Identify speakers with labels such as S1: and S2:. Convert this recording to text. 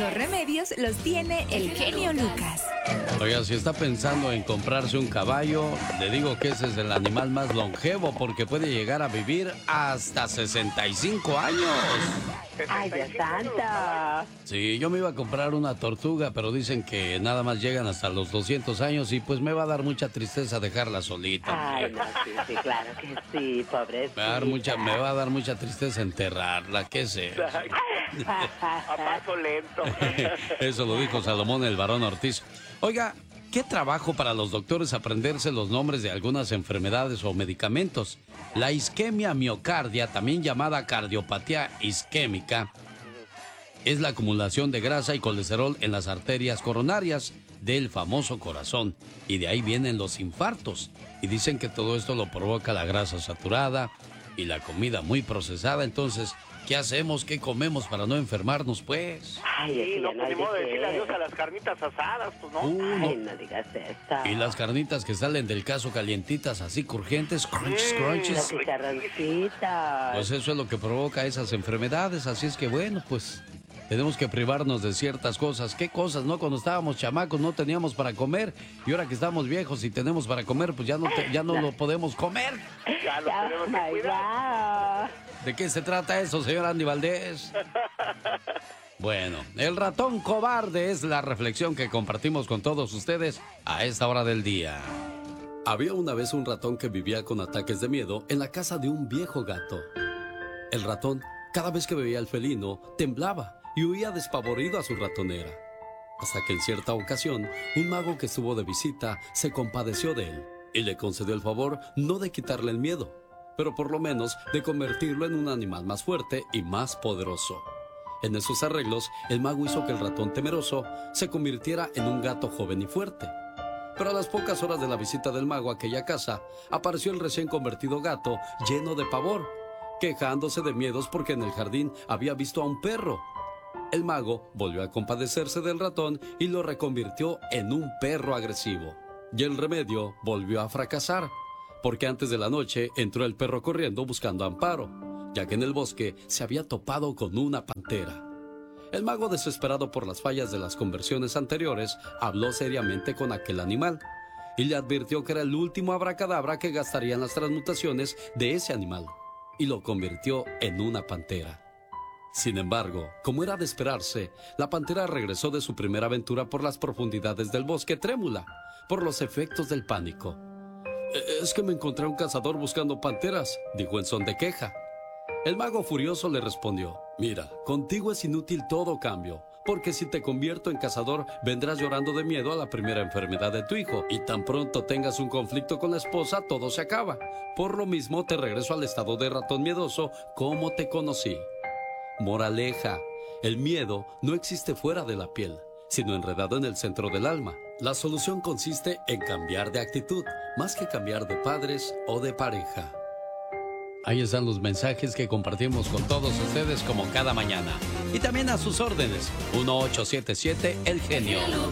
S1: Los remedios los tiene el genio Lucas.
S2: Oiga, si está pensando en comprarse un caballo, le digo que ese es el animal más longevo porque puede llegar a vivir hasta 65 años.
S3: ¡Ay, Dios santo!
S2: Sí, yo me iba a comprar una tortuga, pero dicen que nada más llegan hasta los 200 años y pues me va a dar mucha tristeza dejarla solita.
S3: Ay, no, sí, claro que sí, pobrecita.
S2: Me va a dar mucha tristeza enterrarla, ¿qué es eso?
S4: A paso lento.
S2: Eso lo dijo Salomón el Varón Ortiz. Oiga, ¿qué trabajo para los doctores aprenderse los nombres de algunas enfermedades o medicamentos? La isquemia miocardia, también llamada cardiopatía isquémica, es la acumulación de grasa y colesterol en las arterias coronarias del famoso corazón. Y de ahí vienen los infartos. Y dicen que todo esto lo provoca la grasa saturada y la comida muy procesada. Entonces, ¿qué hacemos? ¿Qué comemos para no enfermarnos, pues?
S3: Ay,
S4: Sí, no
S3: no
S4: pudimos decirle adiós a las carnitas asadas, pues no.
S2: No.
S3: Ay, no digas eso.
S2: Y las carnitas que salen del caso calientitas, así crujientes, crunches, crunches.
S3: Los chicharroncitos.
S2: Pues eso es lo que provoca esas enfermedades. Así es que bueno, pues tenemos que privarnos de ciertas cosas. ¿Qué cosas, no? Cuando estábamos chamacos no teníamos para comer. Y ahora que estamos viejos y tenemos para comer, pues ya no lo podemos comer.
S4: Ya lo tenemos que cuidar.
S2: ¿De qué se trata eso, señor Andy Valdés? Bueno, el ratón cobarde es la reflexión que compartimos con todos ustedes a esta hora del día. Había una vez un ratón que vivía con ataques de miedo en la casa de un viejo gato. El ratón, cada vez que veía al felino, temblaba y huía despavorido a su ratonera. Hasta que en cierta ocasión, un mago que estuvo de visita se compadeció de él y le concedió el favor no de quitarle el miedo, pero por lo menos de convertirlo en un animal más fuerte y más poderoso. En esos arreglos, el mago hizo que el ratón temeroso se convirtiera en un gato joven y fuerte. Pero a las pocas horas de la visita del mago a aquella casa, apareció el recién convertido gato lleno de pavor, quejándose de miedos porque en el jardín había visto a un perro. El mago volvió a compadecerse del ratón y lo reconvirtió en un perro agresivo. Y el remedio volvió a fracasar, porque antes de la noche entró el perro corriendo buscando amparo, ya que en el bosque se había topado con una pantera. El mago, desesperado por las fallas de las conversiones anteriores, habló seriamente con aquel animal y le advirtió que era el último abracadabra que gastarían las transmutaciones de ese animal, y lo convirtió en una pantera. Sin embargo, como era de esperarse, la pantera regresó de su primera aventura por las profundidades del bosque trémula, por los efectos del pánico. «Es que me encontré a un cazador buscando panteras», dijo en son de queja. El mago furioso le respondió: «Mira, contigo es inútil todo cambio, porque si te convierto en cazador, vendrás llorando de miedo a la primera enfermedad de tu hijo, y tan pronto tengas un conflicto con la esposa, todo se acaba. Por lo mismo, te regreso al estado de ratón miedoso como te conocí». Moraleja: el miedo no existe fuera de la piel, sino enredado en el centro del alma. La solución consiste en cambiar de actitud, más que cambiar de padres o de pareja. Ahí están los mensajes que compartimos con todos ustedes como cada mañana. Y también a sus órdenes, 1877 El Genio.